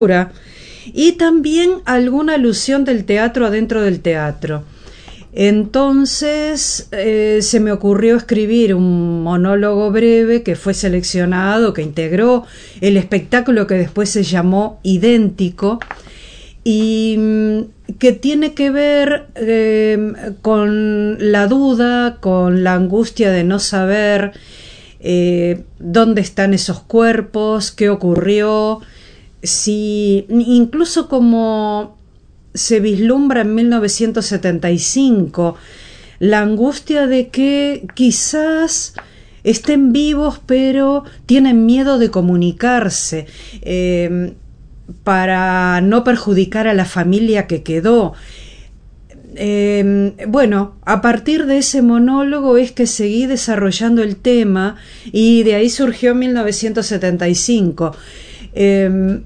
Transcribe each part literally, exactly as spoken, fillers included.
y también alguna alusión del teatro adentro del teatro. Entonces eh, se me ocurrió escribir un monólogo breve que fue seleccionado, que integró el espectáculo que después se llamó Idéntico, y mm, que tiene que ver eh, con la duda, con la angustia de no saber eh, dónde están esos cuerpos, qué ocurrió, si incluso como se vislumbra en mil novecientos setenta y cinco, la angustia de que quizás estén vivos pero tienen miedo de comunicarse eh, para no perjudicar a la familia que quedó. Eh, bueno, a partir de ese monólogo es que seguí desarrollando el tema y de ahí surgió mil novecientos setenta y cinco. Eh,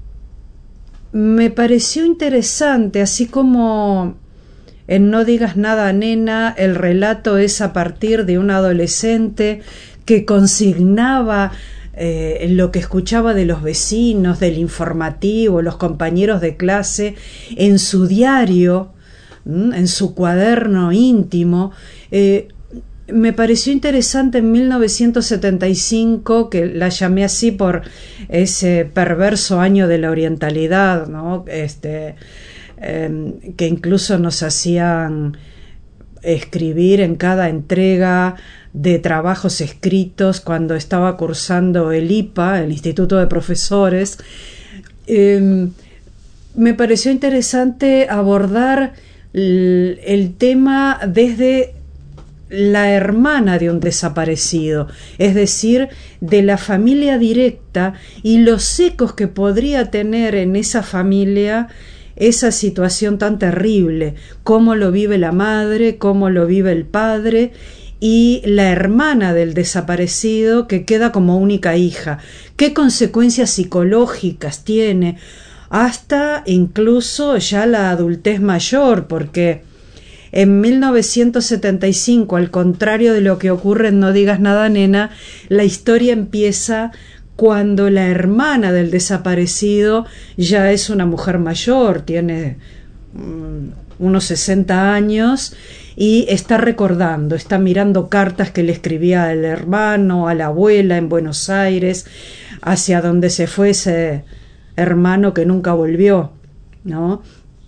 me pareció interesante, así como en No digas nada, nena, el relato es a partir de un adolescente que consignaba eh, lo que escuchaba de los vecinos, del informativo, los compañeros de clase, en su diario, en su cuaderno íntimo. Eh, me pareció interesante en mil novecientos setenta y cinco, que la llamé así por ese perverso año de la orientalidad, ¿no? Este, eh, que incluso nos hacían escribir en cada entrega de trabajos escritos cuando estaba cursando el I P A, el Instituto de Profesores. Eh, me pareció interesante abordar el, el tema desde la hermana de un desaparecido, es decir, de la familia directa y los ecos que podría tener en esa familia esa situación tan terrible, cómo lo vive la madre, cómo lo vive el padre y la hermana del desaparecido que queda como única hija, qué consecuencias psicológicas tiene, hasta incluso ya la adultez mayor, porque en mil novecientos setenta y cinco, al contrario de lo que ocurre en No digas nada, nena, la historia empieza cuando la hermana del desaparecido ya es una mujer mayor, tiene um, unos sesenta años y está recordando, está mirando cartas que le escribía al hermano, a la abuela en Buenos Aires, hacia donde se fue ese hermano que nunca volvió, ¿no?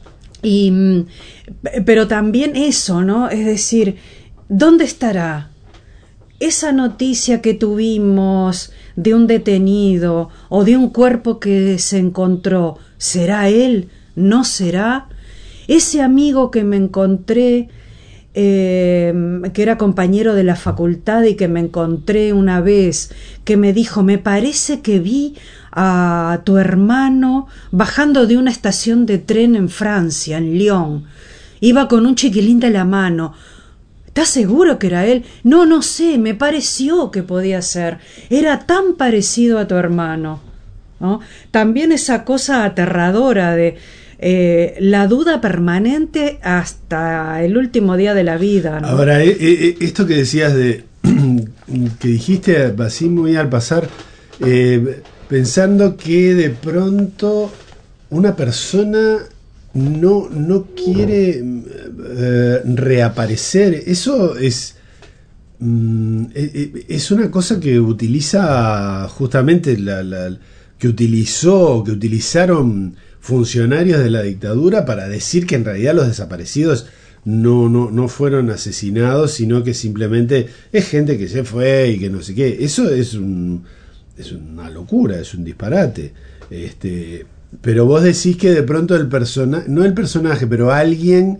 Y, pero también eso, ¿no? Es decir, ¿dónde estará esa noticia que tuvimos de un detenido o de un cuerpo que se encontró? ¿Será él? ¿No será? Ese amigo que me encontré, eh, que era compañero de la facultad y que me encontré una vez, que me dijo, me parece que vi a tu hermano bajando de una estación de tren en Francia, en Lyon. Iba con un chiquilín de la mano. ¿Estás seguro que era él? No, no sé, me pareció que podía ser. Era tan parecido a tu hermano, ¿no? También esa cosa aterradora de eh, la duda permanente hasta el último día de la vida, ¿no? Ahora, eh, eh, esto que decías de que dijiste así muy al pasar, eh, pensando que de pronto una persona no, no quiere eh, reaparecer. Eso es, mm, es una cosa que utiliza justamente la, la, que utilizó, que utilizaron funcionarios de la dictadura para decir que en realidad los desaparecidos no, no, no fueron asesinados, sino que simplemente es gente que se fue y que no sé qué. Eso es un es una locura, es un disparate. Este, pero vos decís que de pronto el personaje, no el personaje, pero alguien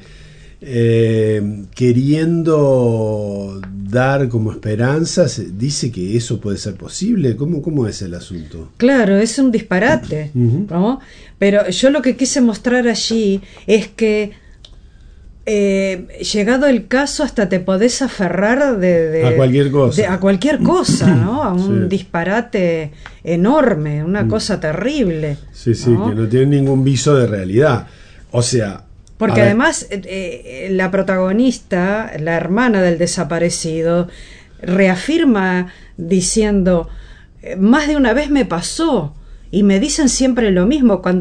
eh, queriendo dar como esperanzas, dice que eso puede ser posible. ¿Cómo, cómo es el asunto? Claro, es un disparate, uh-huh. ¿no? Pero yo lo que quise mostrar allí es que Eh, llegado el caso hasta te podés aferrar de, de, a cualquier cosa, de, a cualquier cosa, ¿no? A un sí. disparate enorme, una mm. cosa terrible. Sí, sí, ¿no? Que no tiene ningún viso de realidad. O sea, porque además eh, eh, la protagonista, la hermana del desaparecido, reafirma diciendo, más de una vez me pasó y me dicen siempre lo mismo cuando